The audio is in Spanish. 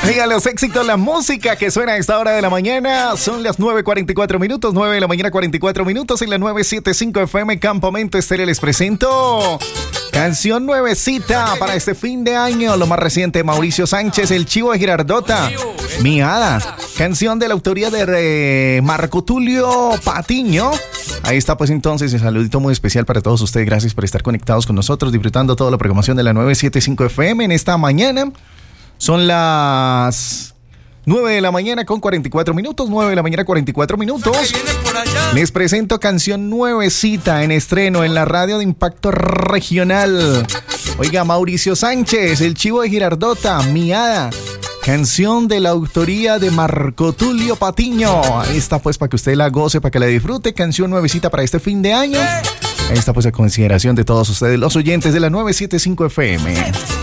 Oiga, los éxitos, la música que suena a esta hora de la mañana. Son las 9:44 minutos, 9 de la mañana 44 minutos en la 975 FM Campamento Estéreo. Les presento canción nuevecita para este fin de año. Lo más reciente, Mauricio Sánchez, El Chivo de Girardota, Mi Hada. Canción de la autoría de Marco Tulio Patiño. Ahí está, pues entonces, un saludito muy especial para todos ustedes. Gracias por estar conectados con nosotros, disfrutando toda la programación de la 975 FM en esta mañana. Son las 9 de la mañana con 44 minutos, 9 de la mañana 44 minutos. Les presento canción nuevecita en estreno en la radio de Impacto Regional. Oiga, Mauricio Sánchez, El Chivo de Girardota, Mi Hada. Canción de la autoría de Marco Tulio Patiño. Ahí está, pues, para que usted la goce, para que la disfrute. Canción nuevecita para este fin de año. Ahí está, pues, a consideración de todos ustedes, los oyentes de la 975 FM.